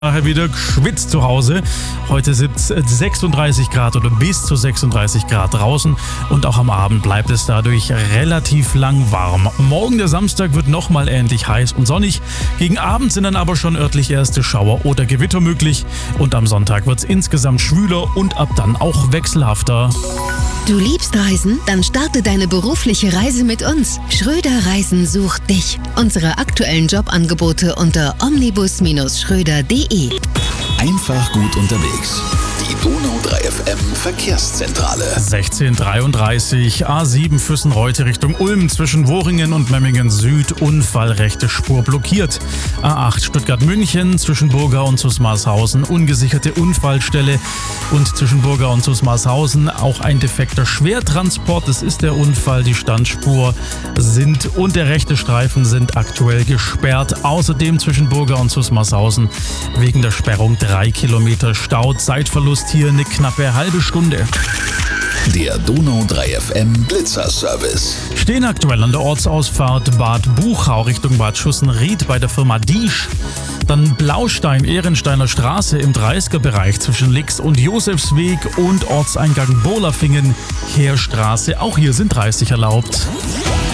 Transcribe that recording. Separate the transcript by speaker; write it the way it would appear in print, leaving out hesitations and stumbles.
Speaker 1: Nachher wieder geschwitzt zu Hause. Heute sind es 36 Grad oder bis zu 36 Grad draußen und auch am Abend bleibt es dadurch relativ lang warm. Morgen, der Samstag, wird nochmal ähnlich heiß und sonnig. Gegen Abend sind dann aber schon örtlich erste Schauer oder Gewitter möglich und am Sonntag wird es insgesamt schwüler und ab dann auch wechselhafter.
Speaker 2: Du liebst Reisen? Dann starte deine berufliche Reise mit uns. Schröder Reisen sucht dich. Unsere aktuellen Jobangebote unter omnibus-schröder.de.
Speaker 3: Einfach gut unterwegs. Die Donau 3 FM Verkehrszentrale.
Speaker 1: 16:33 A7 Füssen-Reute Richtung Ulm zwischen Wohringen und Memmingen Süd. Unfall, rechte Spur blockiert. A8 Stuttgart-München zwischen Burgau und Zusmarshausen. Ungesicherte Unfallstelle. Und zwischen Burgau und Zusmarshausen auch ein defekter Schwertransport. Das ist der Unfall. Die Standspur und der rechte Streifen sind aktuell gesperrt. Außerdem zwischen Burgau und Zusmarshausen wegen der Sperrung 3 Kilometer Stau. Zeitverlust hier eine knappe halbe Stunde.
Speaker 3: Der Donau 3 FM Blitzerservice.
Speaker 1: Stehen aktuell an der Ortsausfahrt Bad Buchau Richtung Bad Schussenried bei der Firma Diesch. Dann Blaustein-Ehrensteiner Straße im 30er-Bereich zwischen Lix und Josefsweg und Ortseingang Bohlafingen, Heerstraße. Auch hier sind 30 erlaubt.